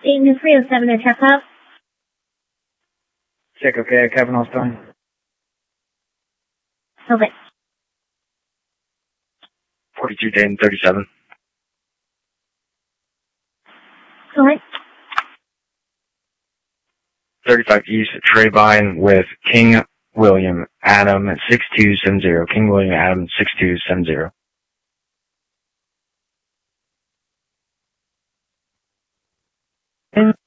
Dayton 307 to check up. Check okay, Kevin Austin. Okay. 42 Dayton 37. Go ahead. 35 East Trayvine with King William Adam 6270. King William Adam 6270.